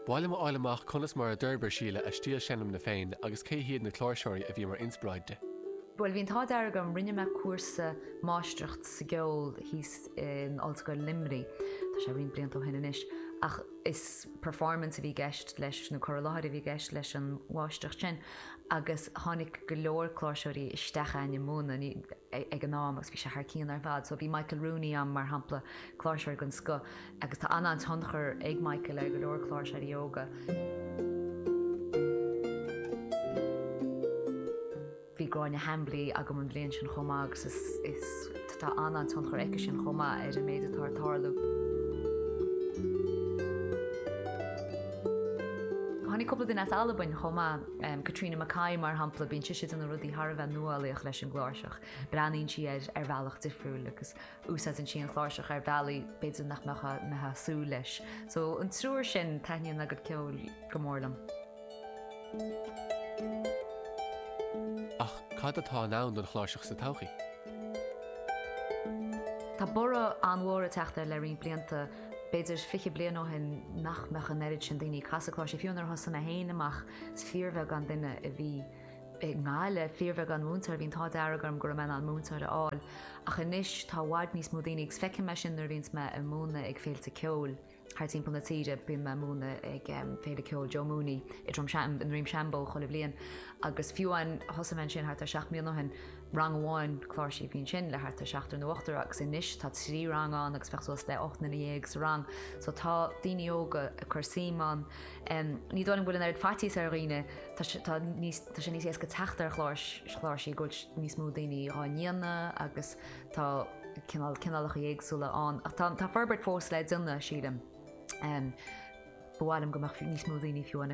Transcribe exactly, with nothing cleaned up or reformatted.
Bhaile mo áileach conas mar a d'urbar síle a stíl senam na féin agus cé hiad na chláirseoirí a bhí mar inspráide. Well, hín tá agam rinne me cuasa máisteacht sa geol hís in Altscoil Limerick. Tá sé rin bliant ó hinna inis. Ach is performance a bhí gceist leis na choráide bhí gceist leis an máisteacht sin agus tháinig go leor chláirseoirí isteach aine múna ag an nám agus bhí sé thcíonn ar bhad. So bhí Michael Rooney am mar hampla chláirseoir gon sco agus tá anna an tionchar ag Michael ag go leor chláirseoirí yoga. Bhí gráinne hemblí a go an blion sin chomá agus is tá anna an tionchar aice sin chomá ar a méid atá tarlú. Tháinig cúpla duine albain chomá um, Katrina Mackay mar hampla bíonn siad an rudí Tharbheith nualaíoch leis an gláirseach. Breanaíonn siad ar bhealach difriúil agus úsáid an sin chláirseach ar bhealaí beidir nach metha sú leis. So an trúir sin taithníonn agad ceol go mórlam. Ach cad atá nán don chláirseach sa todhchaí? Tá bora anmhór teachta le rion blianta beidir fiche blian ó hin nach meach an erid sin daoine casachláir fiúnar hosan na héine amach fíormheith gan duine a bhí ngáile fíormheith an múntar bhín tá dearagam gur men an múntar aáil ach inis tá bhaid níos mó daoine ag feice me sin nar bhíns me a múna ag féilte ceol. Haar timp na tíide bí me múna ag um, féidir ceol Joe Mooney i drom an rím Shambo chola blian agus fiúin hosamen sin hart a seach mí hin rang amháin chláirsí bhín sin le hart a seachtar na ochtar agus inis tá trí rang an agus fechtás le ocht na dhéag sa rang so tá daoine óga a chusaíán um, ní dáin bhfuil an air fatí ar riine tá sé níos éas go teachtar chláirsí go níos mú daoine áíana agus tá cinál cinálach éagsúla an ach tá tá Herbert fós le duna siadam. Um, Bháilm go níos mó daoine fiúin